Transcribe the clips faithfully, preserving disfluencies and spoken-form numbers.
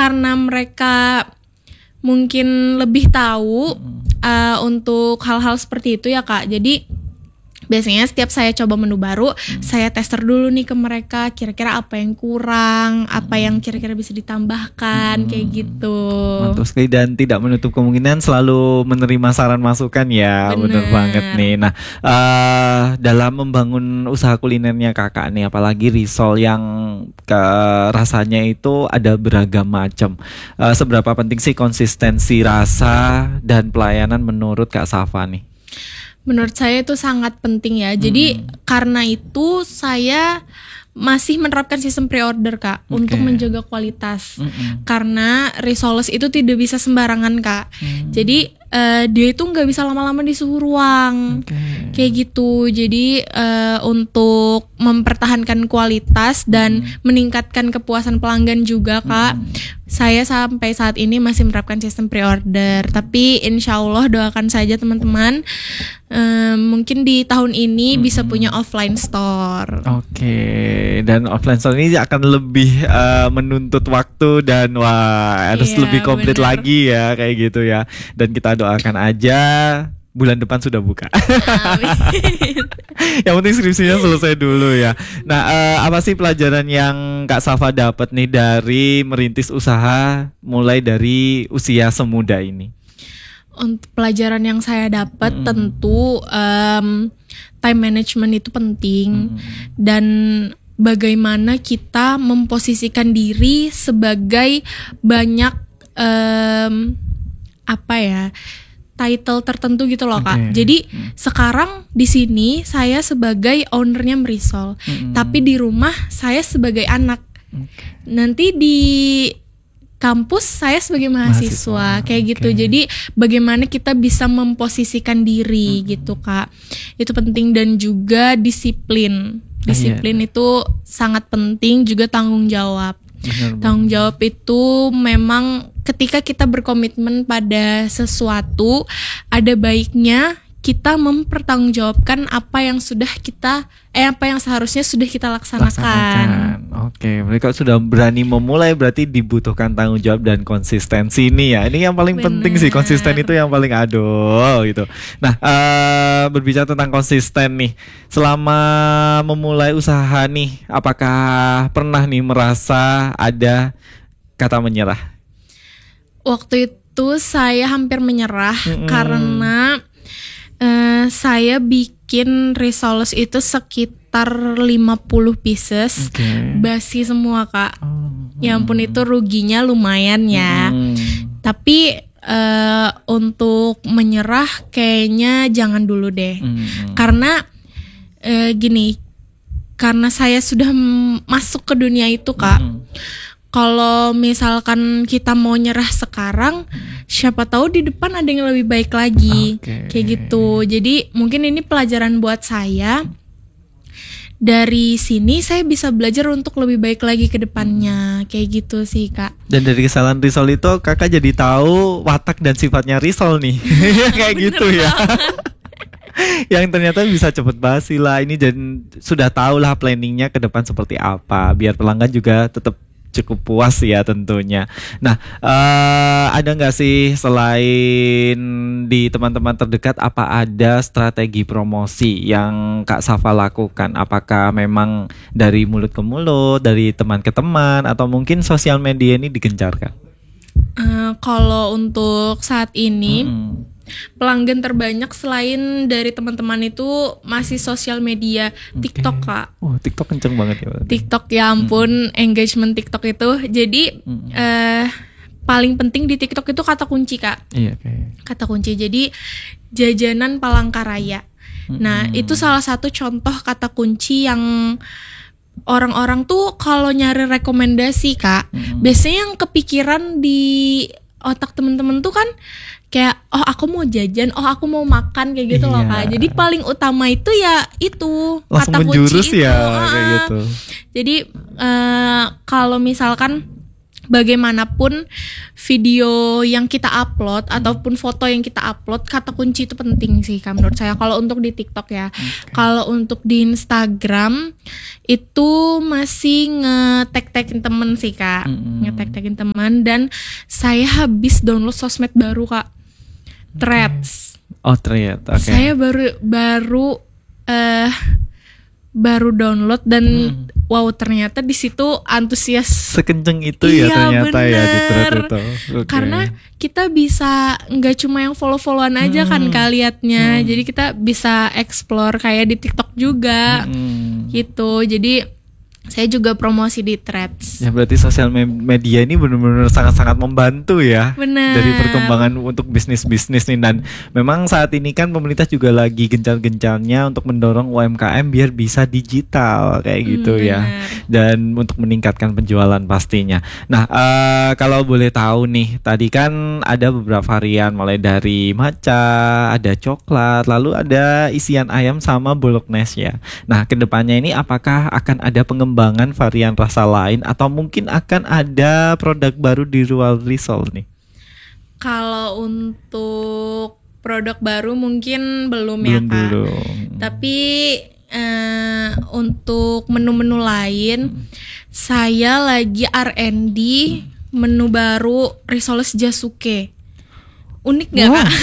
karena mereka mungkin lebih tahu uh, untuk hal-hal seperti itu ya Kak. Jadi biasanya setiap saya coba menu baru, hmm. saya tester dulu nih ke mereka, kira-kira apa yang kurang, apa yang kira-kira bisa ditambahkan, hmm. kayak gitu. Mantap sekali, dan tidak menutup kemungkinan selalu menerima saran masukan ya. Bener, Bener banget nih. Nah, uh, dalam membangun usaha kulinernya kakak nih, apalagi risol yang ke rasanya itu ada beragam macam. Uh, seberapa penting sih konsistensi rasa dan pelayanan menurut Kak Safa nih? Menurut saya itu sangat penting ya. Jadi hmm. karena itu saya masih menerapkan sistem pre-order Kak, okay. untuk menjaga kualitas. Mm-mm. Karena risoles itu tidak bisa sembarangan Kak. Mm. Jadi uh, dia itu nggak bisa lama-lama di suhu ruang, okay. kayak gitu. Jadi uh, untuk mempertahankan kualitas dan mm. meningkatkan kepuasan pelanggan juga Kak. Mm. Saya sampai saat ini masih menerapkan sistem pre-order. Tapi insya Allah doakan saja teman-teman, um, mungkin di tahun ini hmm. bisa punya offline store. Oke, okay. Dan offline store ini akan lebih uh, menuntut waktu dan wah harus iya, lebih komplit bener. lagi ya kayak gitu ya. Dan kita doakan aja bulan depan sudah buka. Amin. Yang penting skripsinya selesai dulu ya. Nah, uh, apa sih pelajaran yang Kak Safa dapat nih dari merintis usaha mulai dari usia semuda ini? Untuk pelajaran yang saya dapat hmm. tentu um, time management itu penting, hmm. dan bagaimana kita memposisikan diri sebagai banyak um, apa ya? title tertentu gitu loh Kak. Okay. Jadi hmm. sekarang di sini saya sebagai ownernya Mrisol, hmm. tapi di rumah saya sebagai anak. Okay. Nanti di kampus saya sebagai mahasiswa, mahasiswa. kayak gitu. Okay. Jadi bagaimana kita bisa memposisikan diri hmm. gitu Kak. Itu penting, dan juga disiplin. Disiplin ah, iya. itu sangat penting, juga tanggung jawab. Benar, tanggung jawab itu memang ketika kita berkomitmen pada sesuatu, ada baiknya kita mempertanggungjawabkan apa yang sudah kita eh apa yang seharusnya sudah kita laksanakan. laksanakan. Oke, mereka sudah berani memulai, berarti dibutuhkan tanggung jawab dan konsistensi nih ya. Ini yang paling Bener. penting sih, konsisten itu yang paling aduh gitu. Nah, uh, berbicara tentang konsisten nih, selama memulai usaha nih, apakah pernah nih merasa ada kata menyerah? Waktu itu saya hampir menyerah mm-hmm. karena uh, saya bikin risoles itu sekitar lima puluh pieces, okay. basi semua Kak. Oh, ya ampun, itu ruginya lumayan ya. Mm. Tapi uh, untuk menyerah kayaknya jangan dulu deh. Mm. Karena uh, gini, karena saya sudah m- masuk ke dunia itu Kak. Mm. Kalau misalkan kita mau nyerah sekarang, siapa tahu di depan ada yang lebih baik lagi, okay. kayak gitu. Jadi mungkin ini pelajaran buat saya. Dari sini saya bisa belajar untuk lebih baik lagi ke depannya, kayak gitu sih Kak. Dan dari kesalahan risol itu kakak jadi tahu watak dan sifatnya risol nih, kayak gitu ya. Yang ternyata bisa cepet basi lah ini, dan sudah tahu lah planningnya ke depan seperti apa, biar pelanggan juga tetap cukup puas ya tentunya. Nah, uh, ada nggak sih selain di teman-teman terdekat, apa ada strategi promosi yang Kak Safa lakukan? Apakah memang dari mulut ke mulut, dari teman ke teman, atau mungkin sosial media ini digencarkan? Uh, kalau untuk saat ini, hmm. pelanggan terbanyak selain dari teman-teman itu masih sosial media, okay. TikTok Kak. Oh, TikTok kenceng banget ya. TikTok ya ampun, hmm. engagement TikTok itu. Jadi hmm. eh, paling penting di TikTok itu kata kunci Kak. Iya, okay. Kata kunci. Jadi jajanan Palangkaraya. Hmm. Nah, itu salah satu contoh kata kunci yang orang-orang tuh kalau nyari rekomendasi Kak, hmm. biasanya yang kepikiran di otak temen-temen tuh kan kayak, oh aku mau jajan, oh aku mau makan, kayak gitu iya. loh Kak. Jadi paling utama itu ya itu langsung kata kunci menjurus itu. Ya, uh, kayak gitu. Jadi uh, kalau misalkan bagaimanapun video yang kita upload ataupun foto yang kita upload, kata kunci itu penting sih Kak menurut saya. Kalau untuk di TikTok ya. Okay. Kalau untuk di Instagram itu masih nge-tag-tagin temen sih Kak. Mm-hmm. Nge-tag-tagin teman. Dan saya habis download sosmed baru Kak. Threads. Oh Threads, oke. Okay. Saya baru baru uh, baru download dan hmm. wow ternyata di situ antusias sekenceng itu iya, ya ternyata bener. ya di thread itu. Okay. Karena kita bisa nggak cuma yang follow-followan aja hmm. kan kaliatnya, hmm. jadi kita bisa explore kayak di TikTok juga, hmm. gitu. Jadi saya juga promosi di Threads. Ya berarti sosial media ini benar-benar sangat-sangat membantu ya. Benar. Dari perkembangan untuk bisnis-bisnis nih. Dan memang saat ini kan pemerintah juga lagi gencar-gencarnya untuk mendorong U M K M biar bisa digital kayak gitu hmm, ya. Dan untuk meningkatkan penjualan pastinya. Nah uh, kalau boleh tahu nih, tadi kan ada beberapa varian mulai dari matcha, ada coklat, lalu ada isian ayam sama bolognese ya. Nah kedepannya ini apakah akan ada pengembangan pengembangan varian rasa lain atau mungkin akan ada produk baru di Rural Risol nih? Kalau untuk produk baru mungkin belum, belum ya Kak. Belum. Tapi eh, untuk menu-menu lain hmm. saya lagi R and D menu baru Risoles Jasuke. Unik gak wow. Kak?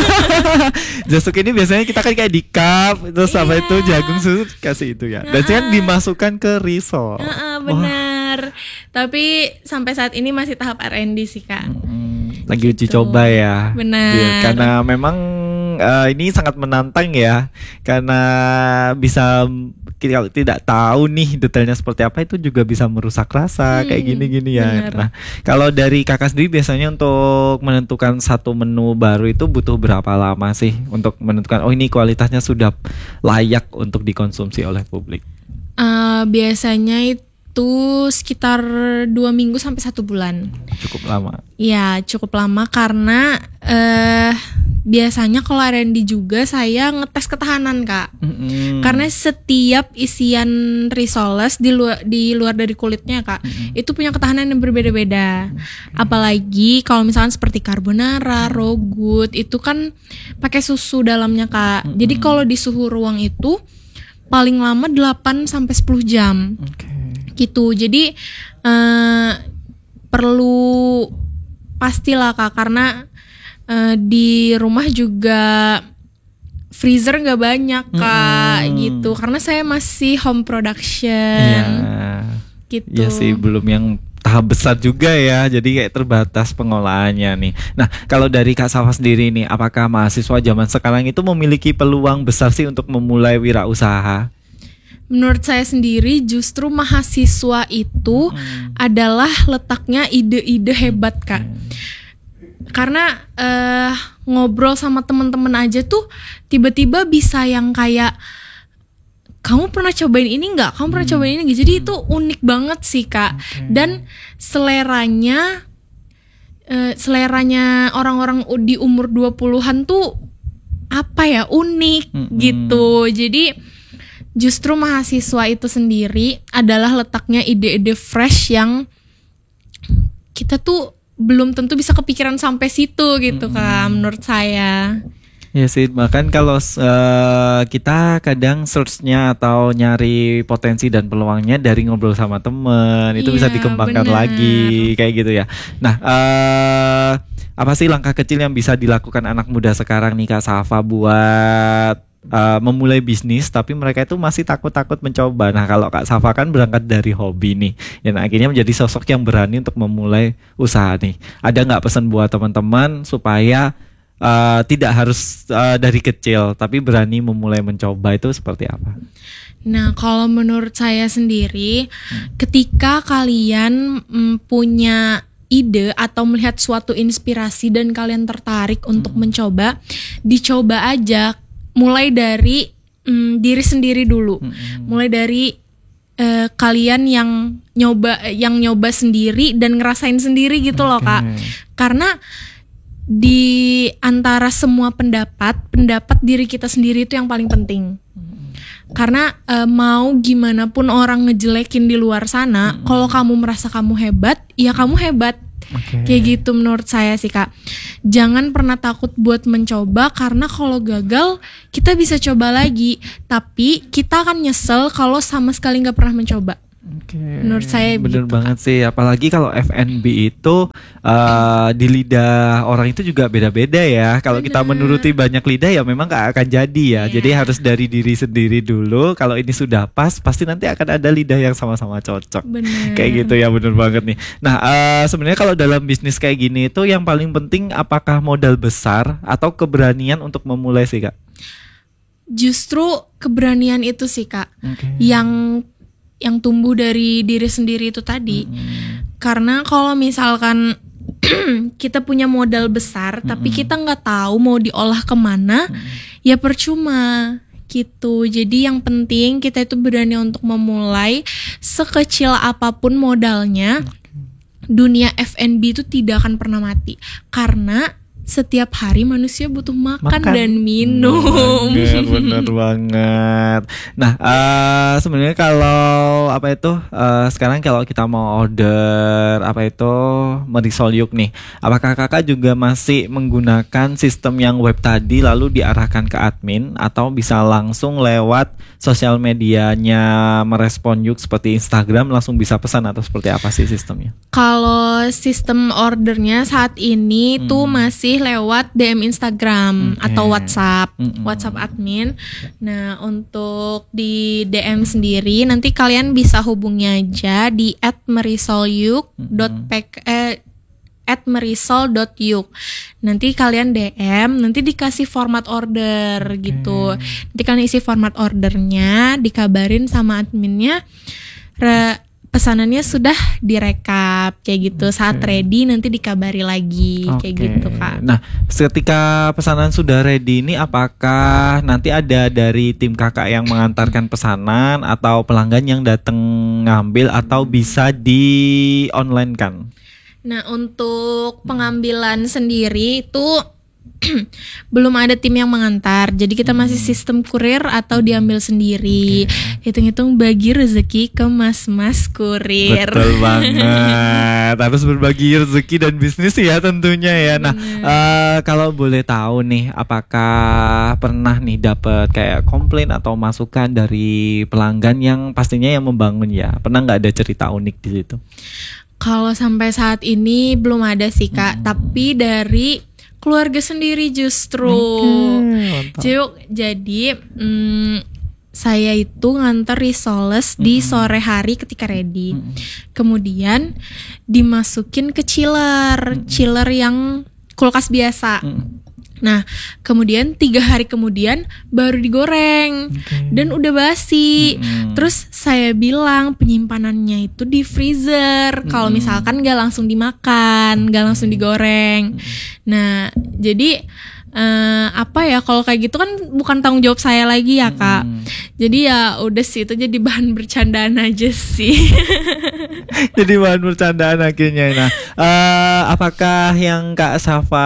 Jasuke ini biasanya kita kan kayak di cup terus sama yeah. itu jagung susu kasih itu ya. Dan uh-uh. kan dimasukkan ke risol. Uh-uh, benar. Oh. Tapi sampai saat ini masih tahap R and D sih Kak. Hmm, lagi uji gitu. Coba ya. Benar. Ya, karena memang uh, ini sangat menantang ya. Karena bisa kalau tidak tahu nih detailnya seperti apa itu juga bisa merusak rasa hmm, kayak gini-gini ya. Bener. Nah, kalau dari Kakak sendiri biasanya untuk menentukan satu menu baru itu butuh berapa lama sih untuk menentukan oh ini kualitasnya sudah layak untuk dikonsumsi oleh publik? Uh, biasanya itu sekitar dua minggu sampai satu bulan. Cukup lama. Ya, cukup lama karena uh, biasanya kalau R and D juga saya ngetes ketahanan Kak. Mm-hmm. Karena setiap isian risoles di luar di luar dari kulitnya Kak, mm-hmm. itu punya ketahanan yang berbeda-beda. Mm-hmm. Apalagi kalau misalkan seperti carbonara, raw good itu kan pakai susu dalamnya Kak. Mm-hmm. Jadi kalau di suhu ruang itu paling lama delapan sampai sepuluh jam. Okay. Gitu. Jadi uh, perlu pastilah Kak karena Uh, di rumah juga freezer nggak banyak Kak hmm. gitu karena saya masih home production ya, gitu. Ya sih belum yang tahap besar juga ya jadi kayak terbatas pengolahannya nih. Nah kalau dari Kak Safa sendiri nih apakah mahasiswa zaman sekarang itu memiliki peluang besar sih untuk memulai wirausaha? Menurut saya sendiri justru mahasiswa itu hmm. adalah letaknya ide-ide hebat Kak. Hmm. Karena uh, ngobrol sama teman-teman aja tuh tiba-tiba bisa yang kayak kamu pernah cobain ini nggak? Kamu pernah hmm. cobain ini nggak? Jadi itu unik banget sih Kak. Okay. Dan seleranya uh, seleranya orang-orang di umur dua puluhan tuh apa ya unik hmm. gitu. Jadi justru mahasiswa itu sendiri adalah letaknya ide-ide fresh yang kita tuh belum tentu bisa kepikiran sampai situ gitu hmm. Kak menurut saya. Ya sih, bahkan kalau uh, kita kadang search-nya atau nyari potensi dan peluangnya dari ngobrol sama temen itu iya, bisa dikembangkan bener. Lagi kayak gitu ya. Nah, uh, apa sih langkah kecil yang bisa dilakukan anak muda sekarang nih Kak Safa buat Uh, memulai bisnis tapi mereka itu masih takut-takut mencoba. Nah kalau Kak Safa kan berangkat dari hobi nih dan akhirnya menjadi sosok yang berani untuk memulai usaha nih. Ada nggak pesan buat teman-teman supaya uh, tidak harus uh, dari kecil tapi berani memulai mencoba itu seperti apa? Nah kalau menurut saya sendiri hmm. ketika kalian mm, punya ide atau melihat suatu inspirasi dan kalian tertarik hmm. untuk mencoba, dicoba aja. Mulai dari mm, diri sendiri dulu, mm-hmm. mulai dari uh, kalian yang nyoba, yang nyoba sendiri dan ngerasain sendiri gitu okay. loh Kak. Karena di antara semua pendapat, pendapat diri kita sendiri itu yang paling penting. Mm-hmm. Karena uh, mau gimana pun orang ngejelekin di luar sana, hmm. kalau kamu merasa kamu hebat, ya kamu hebat. Okay. Kayak gitu menurut saya sih Kak. Jangan pernah takut buat mencoba, karena kalau gagal kita bisa coba lagi, tapi kita akan nyesel kalau sama sekali nggak pernah mencoba. Okay. Menurut saya bener begitu, banget Kak. sih, apalagi kalau F and B itu uh, di lidah orang itu juga beda-beda ya. Kalau kita menuruti banyak lidah ya memang gak akan jadi ya. Yeah. Jadi harus dari diri sendiri dulu. Kalau ini sudah pas, pasti nanti akan ada lidah yang sama-sama cocok. Bener. Kayak gitu ya, bener banget nih. Nah uh, sebenarnya kalau dalam bisnis kayak gini itu yang paling penting apakah modal besar atau keberanian untuk memulai sih Kak? Justru keberanian itu sih Kak, okay. yang yang tumbuh dari diri sendiri itu tadi. Mm-hmm. Karena kalau misalkan kita punya modal besar, mm-hmm. tapi kita nggak tahu mau diolah kemana, mm-hmm. ya percuma gitu. Jadi yang penting kita itu berani untuk memulai, sekecil apapun modalnya. Okay. Dunia F and B itu tidak akan pernah mati, karena setiap hari manusia butuh makan, makan. dan minum. Bener, bener banget. Nah, uh, sebenarnya kalau apa itu uh, sekarang kalau kita mau order apa itu Merisol Yuk nih, apakah kakak juga masih menggunakan sistem yang web tadi lalu diarahkan ke admin, atau bisa langsung lewat sosial medianya Merespon Yuk seperti Instagram langsung bisa pesan, atau seperti apa sih sistemnya? Kalau sistem ordernya saat ini hmm. tuh masih lewat D M Instagram, okay. atau WhatsApp, mm-hmm. WhatsApp admin. Nah, untuk di D M sendiri nanti kalian bisa hubungi aja di at merisolyuk dot p k eh, at merisol dot yuk. Nanti kalian D M, nanti dikasih format order, okay. gitu. Nanti kalian isi format ordernya, dikabarin sama adminnya. Re- pesanannya sudah direkap kayak gitu. Okay. Saat ready nanti dikabari lagi, okay. kayak gitu Kak. Nah, ketika pesanan sudah ready ini, apakah nanti ada dari tim kakak yang mengantarkan pesanan, atau pelanggan yang datang ngambil, atau bisa di online kan? Nah, untuk pengambilan sendiri itu belum ada tim yang mengantar, jadi kita masih sistem kurir atau diambil sendiri. Okay. Hitung-hitung bagi rezeki ke mas-mas kurir. Betul banget. Harus berbagi rezeki dan bisnis ya tentunya ya. Nah, uh, kalau boleh tahu nih, apakah pernah nih dapat kayak komplain atau masukan dari pelanggan yang pastinya yang membangun ya? Pernah nggak ada cerita unik di situ? Kalau sampai saat ini belum ada sih Kak, hmm. tapi dari keluarga sendiri justru. Okay, jadi hmm, saya itu nganter risoles mm-hmm. di sore hari ketika ready. Mm-hmm. Kemudian dimasukin ke chiller, mm-hmm. chiller yang kulkas biasa. Mm-hmm. Nah, kemudian tiga hari kemudian baru digoreng, okay. dan udah basi. Mm-hmm. Terus saya bilang penyimpanannya itu di freezer. Mm-hmm. Kalau misalkan nggak langsung dimakan, nggak langsung digoreng. Mm-hmm. Nah, jadi uh, apa ya? Kalau kayak gitu kan bukan tanggung jawab saya lagi ya Kak. Mm-hmm. Jadi ya udah sih, itu jadi bahan bercandaan aja sih. Jadi bahan bercandaan akhirnya. Nah, uh, apakah yang Kak Safa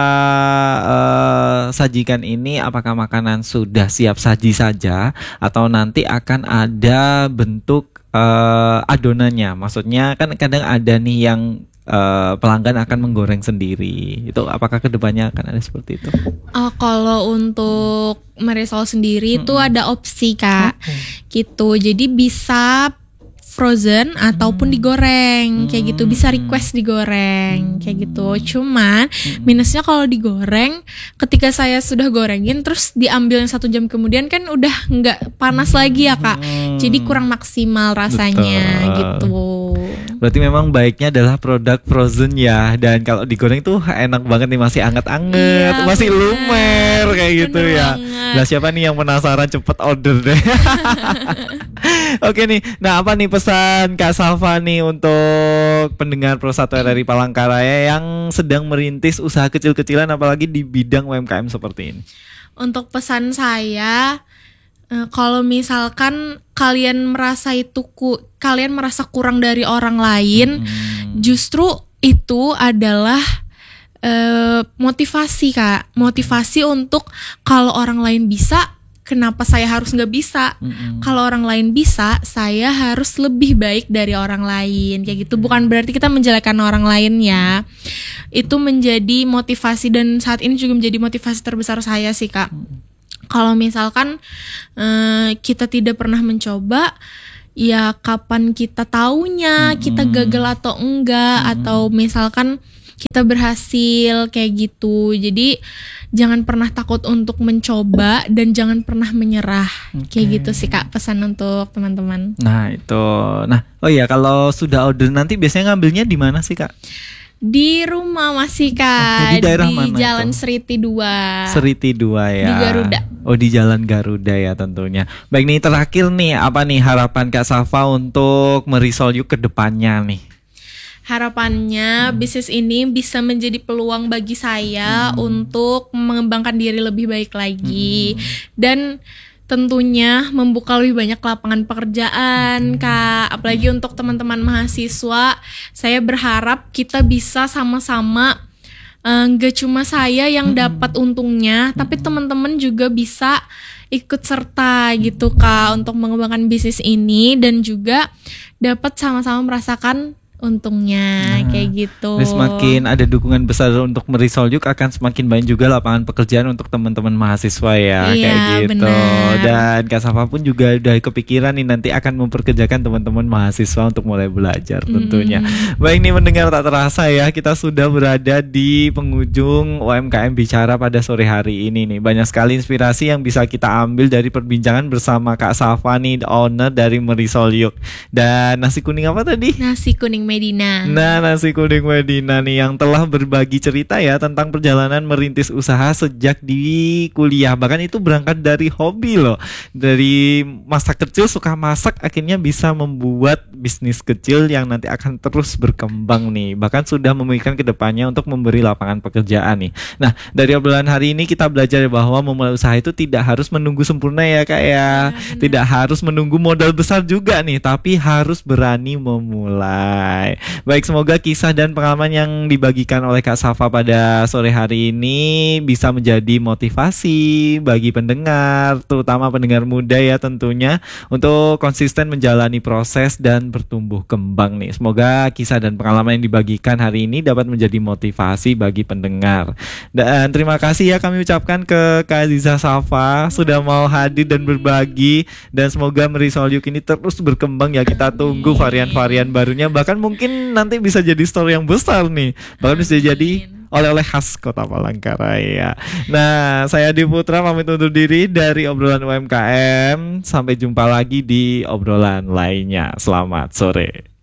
uh, sajikan ini, apakah makanan sudah siap saji saja, atau nanti akan ada bentuk uh, adonannya? Maksudnya kan kadang ada nih yang uh, pelanggan akan menggoreng sendiri. Itu apakah kedepannya akan ada seperti itu? Uh, kalau untuk Merisol sendiri itu hmm. ada opsi Kak, okay. gitu. Jadi bisa frozen ataupun digoreng, kayak gitu. Bisa request digoreng, kayak gitu. Cuman minusnya kalau digoreng, ketika saya sudah gorengin terus diambil satu jam kemudian kan udah nggak panas lagi ya Kak. Jadi kurang maksimal rasanya. Betul. Gitu. Berarti memang baiknya adalah produk frozen ya. Dan kalau digoreng tuh enak banget nih, masih anget-anget, iya, masih bener. lumer kayak gitu bener ya. Lah siapa nih yang penasaran, cepet order deh. Oke nih, nah apa nih pesan Kak Salva nih untuk pendengar Pro satu R R I Palangkaraya yang sedang merintis usaha kecil-kecilan, apalagi di bidang U M K M seperti ini? Untuk pesan saya, kalau misalkan kalian merasa itu ku, kalian merasa kurang dari orang lain, hmm. justru itu adalah uh, motivasi Kak, motivasi untuk kalau orang lain bisa, kenapa saya harus nggak bisa? Mm-hmm. Kalau orang lain bisa, saya harus lebih baik dari orang lain. Kayak gitu. Bukan berarti kita menjelekkan orang lain ya. Itu menjadi motivasi dan saat ini juga menjadi motivasi terbesar saya sih, Kak. Mm-hmm. Kalau misalkan uh, kita tidak pernah mencoba, ya kapan kita taunya mm-hmm. kita gagal atau enggak, mm-hmm. atau misalkan kita berhasil kayak gitu. Jadi jangan pernah takut untuk mencoba dan jangan pernah menyerah. Okay. Kayak gitu sih, Kak, pesan untuk teman-teman. Nah itu, nah oh ya kalau sudah order nanti biasanya ngambilnya di mana sih, Kak? Di rumah masih, Kak. Oh, di daerah di mana Jalan itu? Seriti dua. Seriti dua ya. Di Garuda. Oh, di Jalan Garuda ya tentunya. Baik nih, terakhir nih, apa nih harapan Kak Safa untuk Merisol Yuk ke depannya nih? Harapannya hmm. bisnis ini bisa menjadi peluang bagi saya hmm. untuk mengembangkan diri lebih baik lagi. Hmm. Dan tentunya membuka lebih banyak lapangan pekerjaan, hmm. Kak. Apalagi untuk teman-teman mahasiswa, saya berharap kita bisa sama-sama, uh, gak cuma saya yang hmm. dapat untungnya, hmm. tapi teman-teman juga bisa ikut serta gitu, Kak, untuk mengembangkan bisnis ini dan juga dapat sama-sama merasakan untungnya, nah, kayak gitu. Semakin ada dukungan besar untuk Merisol Yuk, akan semakin banyak juga lapangan pekerjaan untuk teman-teman mahasiswa ya, iya, kayak gitu. Bener. Dan Kak Safa pun juga udah kepikiran nih nanti akan memperkerjakan teman-teman mahasiswa untuk mulai belajar tentunya. Hmm. Baik nih, mendengar tak terasa ya, kita sudah berada di penghujung U M K M Bicara pada sore hari ini nih. Banyak sekali inspirasi yang bisa kita ambil dari perbincangan bersama Kak Safa nih, owner dari Merisol Yuk. Dan nasi kuning apa tadi? Nasi kuning Medina. Nah, nasi kuning Medina nih yang telah berbagi cerita ya tentang perjalanan merintis usaha sejak di kuliah. Bahkan itu berangkat dari hobi loh. Dari masa kecil suka masak, akhirnya bisa membuat bisnis kecil yang nanti akan terus berkembang nih. Bahkan sudah memikirkan kedepannya untuk memberi lapangan pekerjaan nih. Nah, dari obrolan hari ini kita belajar bahwa memulai usaha itu tidak harus menunggu sempurna ya, Kak ya. Ya, tidak harus menunggu modal besar juga nih, tapi harus berani memulai. Baik, semoga kisah dan pengalaman yang dibagikan oleh Kak Safa pada sore hari ini bisa menjadi motivasi bagi pendengar, terutama pendengar muda ya tentunya, untuk konsisten menjalani proses dan bertumbuh kembang nih. Semoga kisah dan pengalaman yang dibagikan hari ini dapat menjadi motivasi bagi pendengar. Dan terima kasih ya kami ucapkan ke Kak Aziza Safa sudah mau hadir dan berbagi, dan semoga Merisol Yuk ini terus berkembang ya. Kita tunggu varian-varian barunya, bahkan mungkin nanti bisa jadi store yang besar nih, bahkan bisa jadi oleh-oleh khas Kota Palangkaraya. Nah, saya Adi Putra pamit undur diri dari obrolan U M K M. Sampai jumpa lagi di obrolan lainnya. Selamat sore.